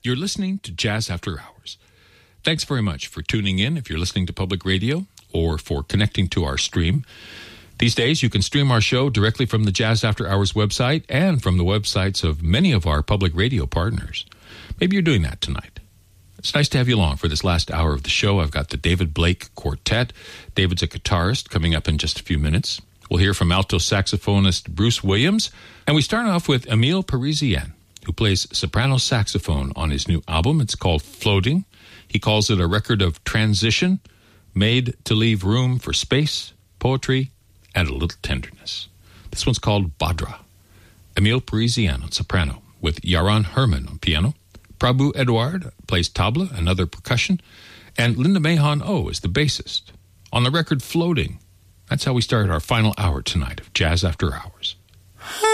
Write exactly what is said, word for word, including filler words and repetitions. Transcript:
You're listening to Jazz After Hours. Thanks very much for tuning in if you're listening to public radio or for connecting to our stream. These days, you can stream our show directly from the Jazz After Hours website and from the websites of many of our public radio partners. Maybe you're doing that tonight. It's nice to have you along for this last hour of the show. I've got the David Blake Quartet. David's a guitarist coming up in just a few minutes. We'll hear from alto saxophonist Bruce Williams. And we start off with Emile Parisien, who plays soprano saxophone on his new album. It's called Floating. He calls it a record of transition, made to leave room for space, poetry, and a little tenderness. This one's called Badra. Emile Parisien on soprano, with Yaron Herman on piano. Prabhu Edward plays tabla and other percussion, and Linda Mahon O is the bassist. On the record Floating, that's how we start our final hour tonight of Jazz After Hours.